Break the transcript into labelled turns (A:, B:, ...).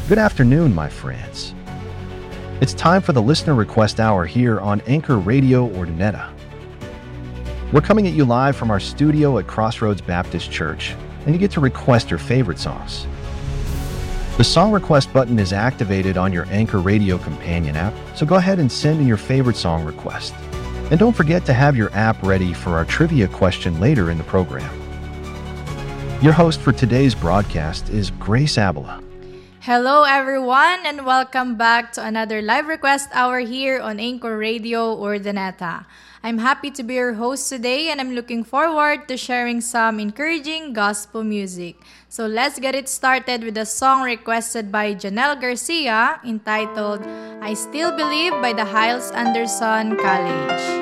A: Good afternoon, my friends. It's time for the Listener Request Hour here on Anchor Radio Ordineta. We're coming at you live from our studio at Crossroads Baptist Church, and you get to request your favorite songs. The song request button is activated on your Anchor Radio companion app, so go ahead and send in your favorite song request. And don't forget to have your app ready for our trivia question later in the program. Your host for today's broadcast is Grace Abela.
B: Hello everyone and welcome back to another live request hour here on Anchor Radio Ordineta. I'm happy to be your host today and I'm looking forward to sharing some encouraging gospel music. So let's get it started with a song requested by Janelle Garcia entitled I Still Believe by the Hyles Anderson College.